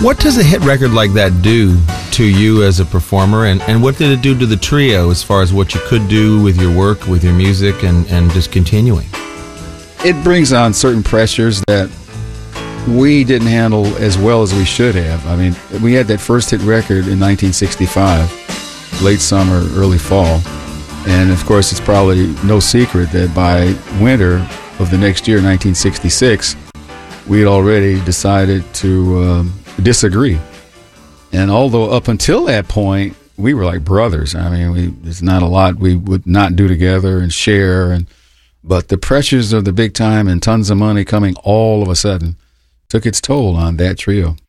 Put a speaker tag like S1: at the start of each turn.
S1: What does a hit record like that do to you as a performer, and what did it do to the trio as far as what you could do with your work, with your music, and just continuing?
S2: It brings on certain pressures that we didn't handle as well as we should have. I mean, we had that first hit record in 1965, late summer, early fall. And of course, it's probably no secret that by winter of the next year, 1966, we had already decided to disagree. And although up until that point, we were like brothers. I mean, there's not a lot we would not do together and share. But the pressures of the big time and tons of money coming all of a sudden took its toll on that trio.